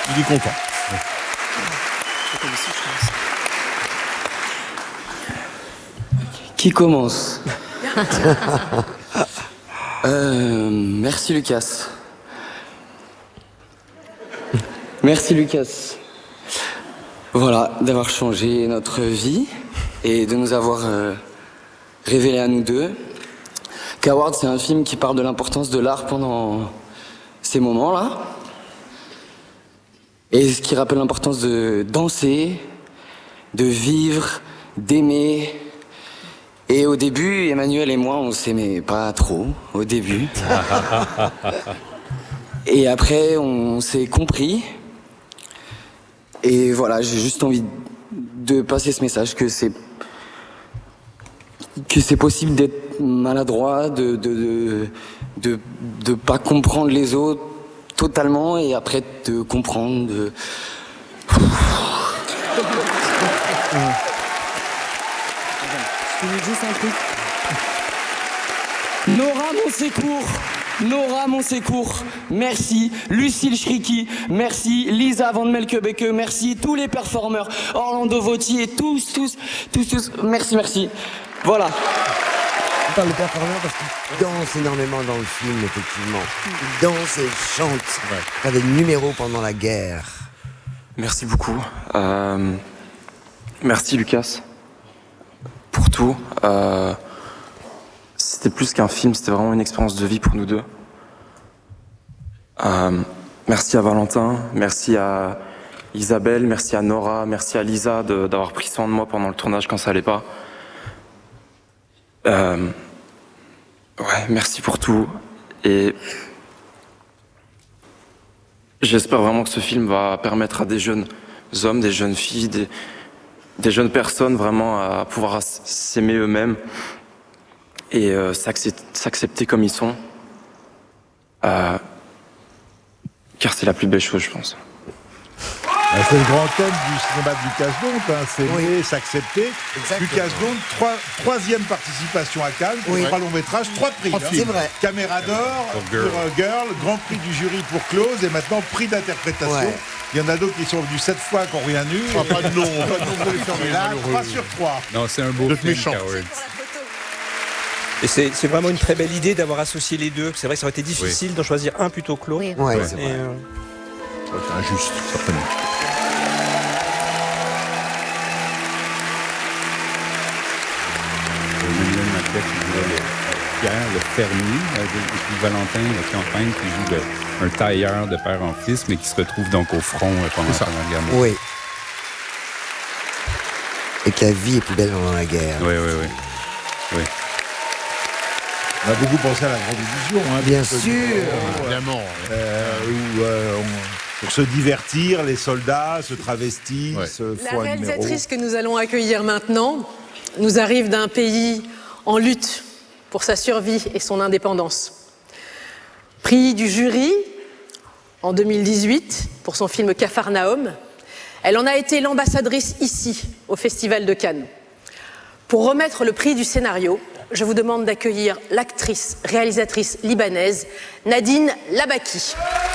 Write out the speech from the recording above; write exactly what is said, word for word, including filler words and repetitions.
Il est content. Qui commence? euh, Merci Lucas. Merci Lucas. Voilà, d'avoir changé notre vie et de nous avoir euh, révélé à nous deux qu'Howard, c'est un film qui parle de l'importance de l'art pendant ces moments-là. Et ce qui rappelle l'importance de danser, de vivre, d'aimer. Et au début, Emmanuel et moi, on s'aimait pas trop, au début. Et après, on s'est compris. Et voilà, j'ai juste envie de passer ce message que c'est que c'est possible d'être maladroit, de de, de de de pas comprendre les autres totalement et après de comprendre. De... Juste un truc. Nora Monsecourt, Nora Monsecourt, merci. Lucille Chriki, merci. Lisa Van Melkebeke, merci. Tous les performeurs, Orlando Vautier, tous, tous, tous, tous, merci, merci. Voilà. On parle de performeurs parce qu'ils dansent énormément dans le film, effectivement. Ils dansent et chantent. Il y a des numéros pendant la guerre. Merci beaucoup. Euh, merci Lucas. Pour tout. Euh, c'était plus qu'un film, c'était vraiment une expérience de vie pour nous deux. Euh, merci à Valentin, merci à Isabelle, merci à Nora, merci à Lisa de, d'avoir pris soin de moi pendant le tournage quand ça allait pas. Euh, ouais, merci pour tout. Et j'espère vraiment que ce film va permettre à des jeunes hommes, des jeunes filles, des, des jeunes personnes vraiment à pouvoir s'aimer eux-mêmes et euh, s'accepter comme ils sont. Euh, car c'est la plus belle chose, je pense. C'est le grand thème du cinéma de Lucas Dont, hein, s'aimer, oui. S'accepter. Lucas Dont, trois, troisième participation à Cannes, pour oui. trois longs métrages, trois prix. Hein. C'est vrai. Caméra d'or pour Girl. pour Girl, grand prix du jury pour Close et maintenant prix d'interprétation. Ouais. Il y en a d'autres qui sont venus sept fois, qui n'ont rien eu. Ah, pas de nom, pas de nom de les là, trois sur trois. Non, c'est un beau film, Coward. Et c'est, c'est vraiment une très belle idée d'avoir associé les deux. C'est vrai que ça aurait été difficile oui. d'en choisir un plutôt que l'autre. Oui, ouais, c'est vrai. Euh... Ouais, c'est injuste, certainement. Emmanuel Maquet qui joue le Pierre, le fermier, et puis Valentin, le campagne, qui joue le, un tailleur de père en fils, mais qui se retrouve donc au front pendant la Première Guerre mondiale. Oui. Et que la vie est plus belle pendant la guerre. Oui, oui, oui. oui. On a beaucoup pensé à la grande illusion. Hein, Bien sûr. Euh, Évidemment. Euh, où, euh, on, pour se divertir, les soldats se travestissent. Ouais. Se la réalisatrice que nous allons accueillir maintenant nous arrive d'un pays en lutte pour sa survie et son indépendance. Prix du jury en deux mille dix-huit pour son film Capharnaüm. Elle en a été l'ambassadrice ici, au Festival de Cannes. Pour remettre le prix du scénario, je vous demande d'accueillir l'actrice, réalisatrice libanaise Nadine Labaki.